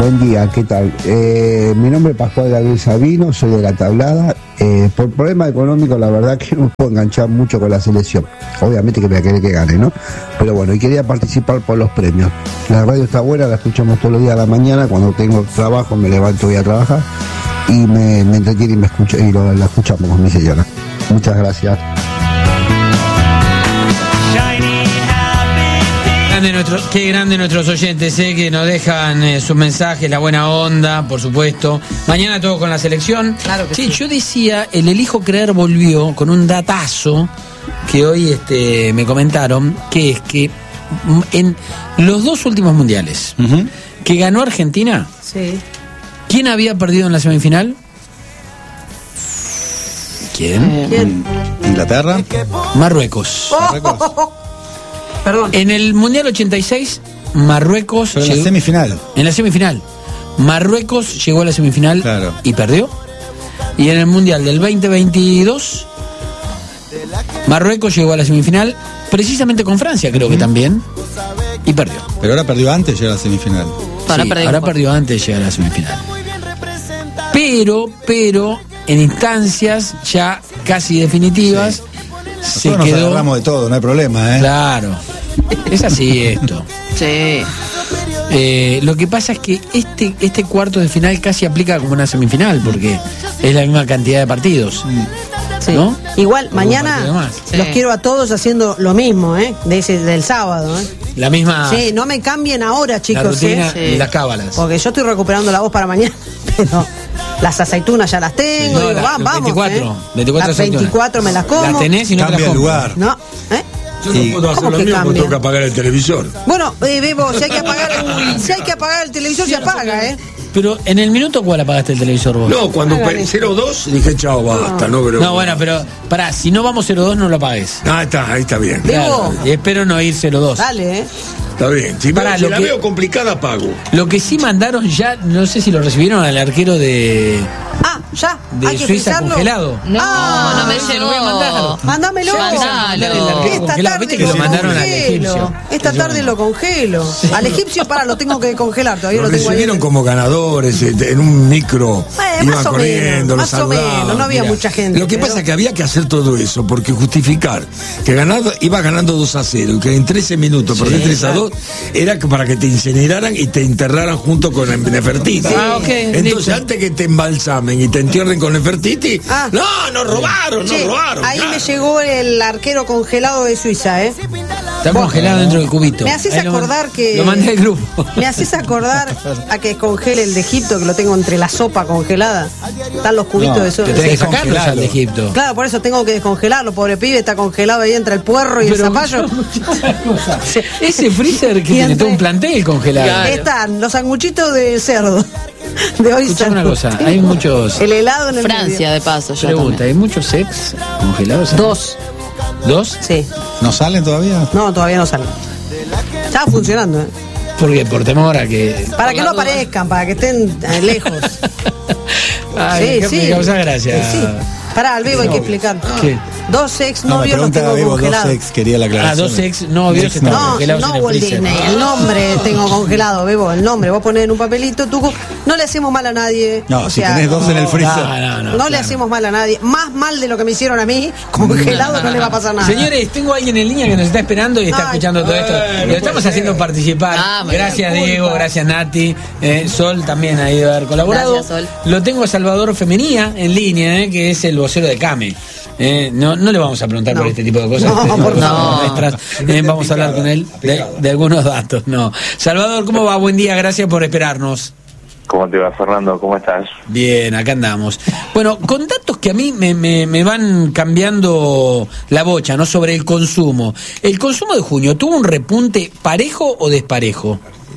Buen día, ¿qué tal? Mi nombre es Pascual Gabriel Sabino, soy de La Tablada. Por problemas económicos, la verdad que no puedo enganchar mucho con la selección. Obviamente que me voy a querer que gane, ¿no? Pero bueno, y quería participar por los premios. La radio está buena, la escuchamos todos los días a la mañana. Cuando tengo trabajo, me levanto y voy a trabajar. Y me entretiene y me escucho, y la escuchamos con mi señora. Muchas gracias. Qué grande nuestros oyentes, que nos dejan sus mensajes, la buena onda, por supuesto. Mañana todo con la selección. Claro que sí. Yo decía, el Elijo Creer volvió con un datazo que hoy me comentaron, que es que en los dos últimos mundiales que ganó Argentina, sí. ¿Quién había perdido en la semifinal? ¿Quién? ¿Inglaterra? Marruecos. Perdón. En el Mundial 86, Marruecos... Pero en la semifinal. En la semifinal. Marruecos llegó a la semifinal, claro, y perdió. Y en el Mundial del 2022, Marruecos llegó a la semifinal, precisamente con Francia, creo que también, y perdió. Pero ahora perdió antes de llegar a la semifinal. Ahora perdió antes de llegar a la semifinal. Pero, en instancias ya casi definitivas... Sí. Se Nosotros quedó... nos agarramos de todo, no hay problema, ¿eh? Claro, es así esto. Sí. Lo que pasa es que este cuarto de final casi aplica como una semifinal, porque es la misma cantidad de partidos. Sí. ¿No? Igual, mañana los quiero a todos haciendo lo mismo, del sábado, La misma... Sí, no me cambien ahora, chicos. La rutina y las cábalas. Porque yo estoy recuperando la voz para mañana, pero... Las aceitunas ya las tengo, no, digo, vamos. 24 las 24 me las como. Las tenés y no cambia el lugar. No, Yo no puedo hacer lo mismo porque tengo que apagar el televisor. Bueno, Bebo, si hay que apagar el televisor, se apaga, Pero en el minuto, ¿cuál apagaste el televisor vos? No, cuando 0-2 dije, chao, basta, no, pero... No, bueno, pero pará, si no vamos 0-2 no lo apagues. Ah, ahí está bien. Claro, y espero no ir 0-2. Dale, Está bien. Si Pará, la veo complicada, apago. Lo que sí mandaron ya, no sé si lo recibieron al arquero de... ya. De hay que Suiza frizarlo. Congelado. No me llegó. Lo voy a mandar. Mándamelo. Esta tarde viste que lo mandaron al egipcio. Esta tarde lo congelo. Al egipcio, lo tengo que congelar. Todavía Lo lo tengo ahí. recibieron como ganadores, en un micro. Iban corriendo, los más o menos. saludaban. No había mucha gente. Lo que pasa es que había que hacer todo eso, porque justificar que iba ganando 2-0 y que en 13 minutos perdés 3-2, era para que te incineraran y te enterraran junto con Nefertiti. Entonces, antes que te embalsamen y te entierren con Nefertiti, nos robaron. Ahí me llegó el arquero congelado de Suiza, Está congelado dentro del cubito. Me haces acordar que... Lo mandé al grupo. Me haces acordar a que congele el de Egipto, que lo tengo entre la sopa congelada. Están los cubitos de sopa. Te tenés que sacarlo ya de Egipto. Claro, por eso tengo que descongelarlo, pobre pibe, está congelado ahí entre el puerro y el zapallo. Ese freezer que tiene todo un plantel congelado. Claro. Están los sanguchitos de cerdo. De hoy. Escuchame una cosa, hay muchos... El helado en el Francia, medio. de paso. Pregunta, ¿hay muchos ex congelados? 2. ¿2? Sí. ¿No salen todavía? No, todavía no salen. Está funcionando, ¿Por qué? Por temor a que... Para que no aparezcan, para que estén lejos. Ay, sí. Me causa gracia. Sí. Pará, al vivo hay que explicar. ¿Qué? 2 ex novios los tengo Bebo, congelados. 2 ex, quería la aclaración. 2 ex novios están congelados en el Walt freezer. Disney, el nombre tengo congelado, Bebo, el nombre. Vos ponés en un papelito, no le hacemos mal a nadie. No, si tenés 2 en el freezer. No le hacemos mal a nadie. Más mal de lo que me hicieron a mí, congelado no le va a pasar nada. Señores, tengo a alguien en línea que nos está esperando y está escuchando todo esto. Lo estamos haciendo participar. Gracias, Diego, gracias, Nati. Sol también ha ido a haber colaborado. Gracias, Sol. Lo tengo a Salvador Femenía en línea, que es el vocero de CAME. No le vamos a preguntar por este tipo de cosas. Vamos a hablar con él de algunos datos. Salvador, ¿cómo va? Buen día, gracias por esperarnos. ¿Cómo te va, Fernando? ¿Cómo estás? Bien, acá andamos. Bueno, con datos que a mí me van cambiando la bocha, ¿no? Sobre el consumo. ¿El consumo de junio tuvo un repunte parejo o desparejo?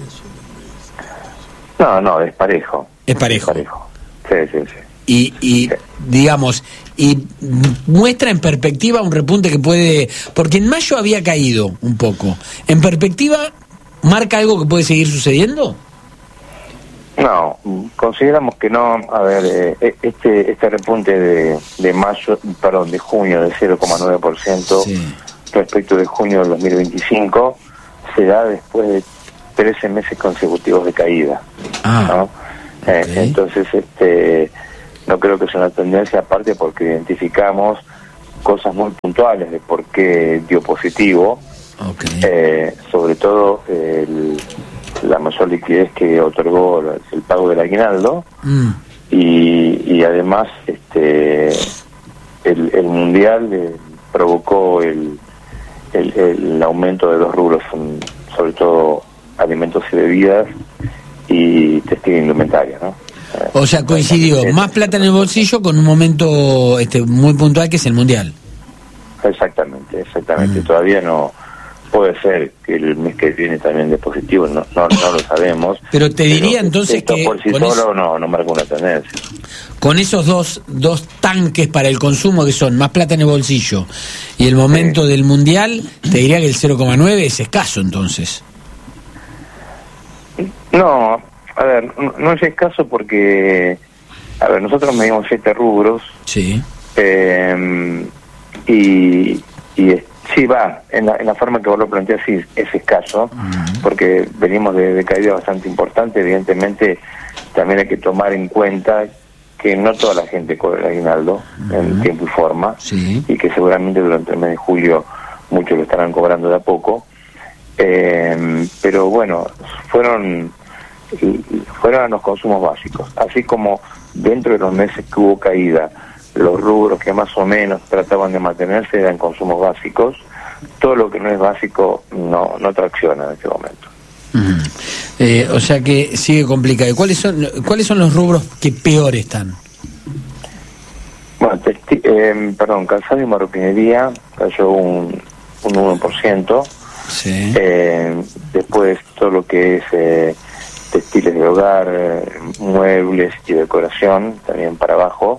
No, desparejo. Es parejo. Sí. Y digamos, y muestra en perspectiva un repunte que puede... Porque en mayo había caído un poco. ¿En perspectiva marca algo que puede seguir sucediendo? No, consideramos que no. A ver, este repunte de junio de 0,9% respecto de junio del 2025 se da después de 13 meses consecutivos de caída. ¿no? Entonces, no creo que sea una tendencia, aparte porque identificamos cosas muy puntuales de por qué dio positivo, sobre todo la mayor liquidez que otorgó el pago del aguinaldo, y además el mundial provocó el aumento de los rubros, sobre todo alimentos y bebidas y textil e indumentaria, ¿no? O sea, coincidió más plata en el bolsillo con un momento muy puntual que es el mundial. Exactamente. Todavía no puede ser que el mes que viene también de positivo, no lo sabemos. Pero te diría entonces esto que por sí solo no marca una tendencia. Con esos dos tanques para el consumo que son más plata en el bolsillo y el momento del mundial, te diría que el 0,9 es escaso entonces. No, a ver, no es escaso porque, a ver, nosotros medimos 7 rubros. Sí. Y sí va, en la forma que vos lo planteás, sí es escaso, porque venimos de caída bastante importante. Evidentemente también hay que tomar en cuenta que no toda la gente cobra el aguinaldo en tiempo y forma, y que seguramente durante el mes de julio muchos lo estarán cobrando de a poco, pero bueno, fueron a los consumos básicos, así como dentro de los meses que hubo caída, los rubros que más o menos trataban de mantenerse eran consumos básicos. Todo lo que no es básico no tracciona en este momento. O sea que sigue complicado. ¿Cuáles son los rubros que peor están? Bueno, calzado y marroquinería cayó un 1%. Sí. Después todo lo que es textiles de hogar, muebles y decoración también para abajo.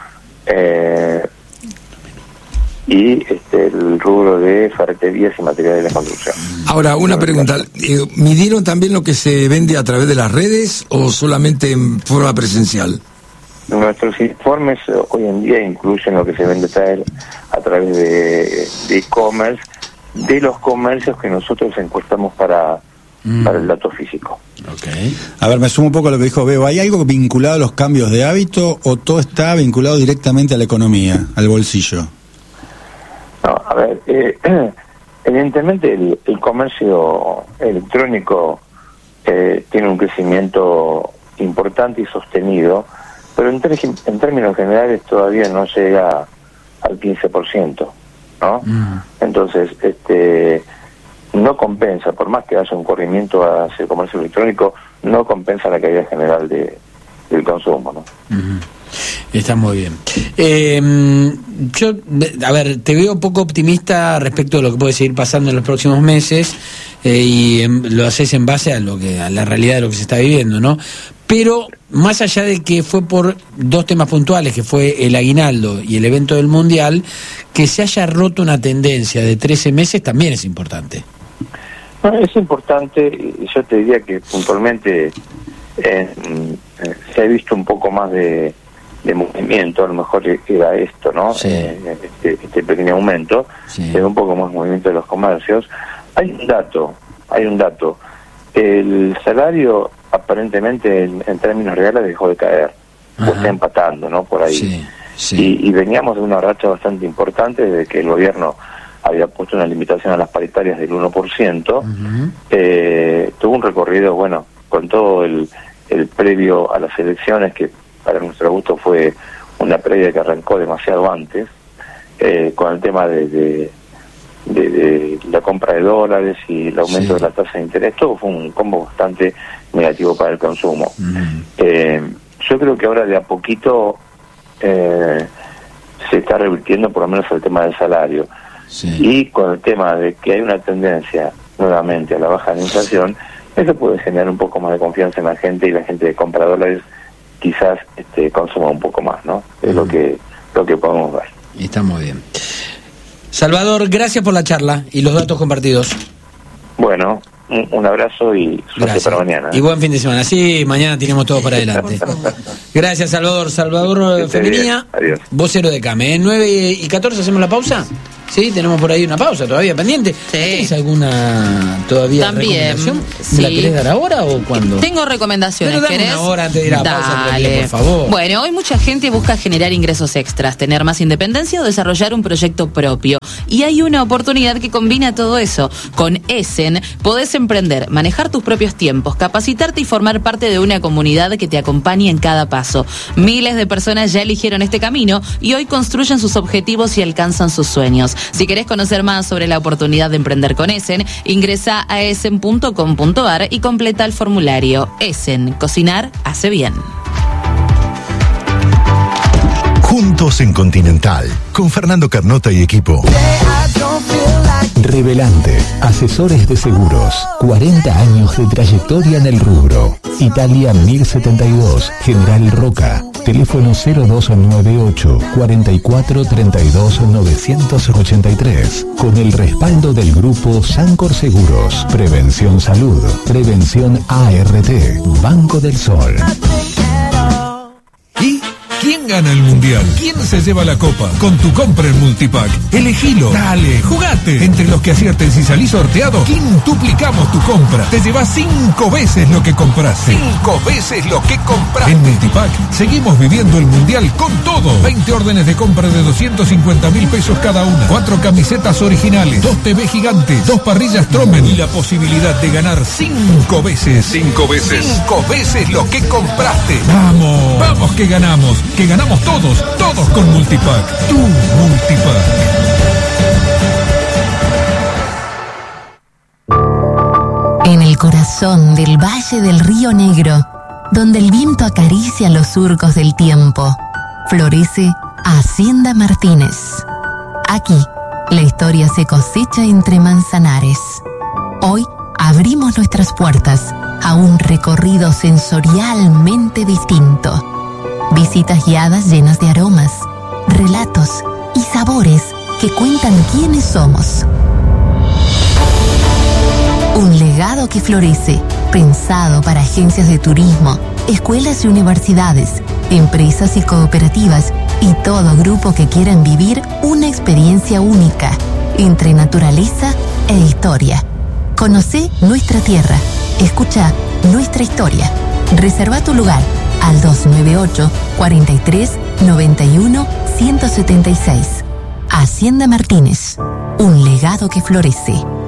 Y el rubro de ferreterías y materiales de construcción. Ahora, una pregunta, ¿midieron también lo que se vende a través de las redes o solamente en forma presencial? Nuestros informes hoy en día incluyen lo que se vende a través de e-commerce, de los comercios que nosotros encuestamos para el dato físico. A ver, me sumo un poco a lo que dijo Bebo. ¿Hay algo vinculado a los cambios de hábito o todo está vinculado directamente a la economía, al bolsillo? No, a ver, evidentemente el comercio electrónico tiene un crecimiento importante y sostenido, pero en términos generales todavía no llega al 15%, ¿no? Entonces, no compensa, por más que haya un corrimiento hacia el comercio electrónico, no compensa la caída general del consumo, ¿no? Está muy bien. Yo, a ver, te veo poco optimista respecto de lo que puede seguir pasando en los próximos meses, y lo haces en base a la realidad de lo que se está viviendo, ¿no? Pero más allá de que fue por dos temas puntuales, que fue el aguinaldo y el evento del mundial, que se haya roto una tendencia de 13 meses también es importante. No, es importante, y yo te diría que puntualmente se ha visto un poco más de movimiento, a lo mejor era esto, ¿no? Sí. Este pequeño aumento, Sí. se ve un poco más movimiento de los comercios. Hay un dato. El salario aparentemente en términos reales dejó de caer, o está empatando, ¿no? Por ahí. Sí, sí. Y veníamos de una racha bastante importante desde que el gobierno había puesto una limitación a las paritarias del 1%. Tuvo un recorrido, bueno, con todo el previo a las elecciones, que para nuestro gusto fue una previa que arrancó demasiado antes, con el tema de la compra de dólares y el aumento de la tasa de interés. Todo fue un combo bastante negativo para el consumo. Yo creo que ahora de a poquito se está revirtiendo por lo menos el tema del salario. Sí. Y con el tema de que hay una tendencia nuevamente a la baja de la inflación, eso puede generar un poco más de confianza en la gente, y la gente que compra dólares quizás consuma un poco más, ¿no? Es lo que podemos ver. Está muy bien. Salvador, gracias por la charla y los datos compartidos. Bueno, un abrazo y suerte para mañana. Y buen fin de semana. Sí, mañana tenemos todo para adelante. Gracias, Salvador. Salvador Femenía, vocero de CAME. 9:14, ¿hacemos la pausa? Sí, tenemos por ahí una pausa todavía pendiente. Sí. ¿Tienes alguna todavía recomendación? Sí. ¿La querés dar ahora o cuándo? Tengo recomendaciones. Pero dame ¿Querés? una hora antes de ir a la pausa, Dale. por favor. Bueno, hoy mucha gente busca generar ingresos extras, tener más independencia o desarrollar un proyecto propio. Y hay una oportunidad que combina todo eso. Con Essen podés emprender, manejar tus propios tiempos, capacitarte y formar parte de una comunidad que te acompañe en cada paso. Miles de personas ya eligieron este camino y hoy construyen sus objetivos y alcanzan sus sueños. Si querés conocer más sobre la oportunidad de emprender con Essen, ingresa a essen.com.ar y completa el formulario. Essen, cocinar hace bien. Juntos en Continental, con Fernando Carnota y equipo. Revelante, asesores de seguros, 40 años de trayectoria en el rubro. Italia 1072, General Roca, teléfono 0298 44 32 983, con el respaldo del grupo Sancor Seguros, Prevención Salud, Prevención ART, Banco del Sol. ¿Y quién gana el mundial? ¿Quién se lleva la copa? Con tu compra en Multipack. Elegilo. Dale, jugate. Entre los que acierten, si salís sorteado, quintuplicamos tu compra. Te llevas 5 veces lo que compraste. 5 veces lo que compraste. En Multipack seguimos viviendo el mundial con todo. 20 órdenes de compra de 250.000 pesos cada una. 4 camisetas originales. 2 TV gigantes. 2 parrillas Tromen. Y la posibilidad de ganar 5 veces. 5 veces. 5 veces lo que compraste. Vamos. Vamos que ganamos. Que ganamos todos. Todos con Multipack. Tu Multipack. En el corazón del Valle del Río Negro, donde el viento acaricia los surcos del tiempo, florece Hacienda Martínez. Aquí, la historia se cosecha entre manzanares. Hoy abrimos nuestras puertas a un recorrido sensorialmente distinto. Visitas guiadas llenas de aromas, relatos y sabores que cuentan quiénes somos. Un legado que florece, pensado para agencias de turismo, escuelas y universidades, empresas y cooperativas y todo grupo que quieran vivir una experiencia única entre naturaleza e historia. Conocé nuestra tierra, escucha nuestra historia. Reserva tu lugar al 298 43 91 176. Hacienda Martínez, un legado que florece.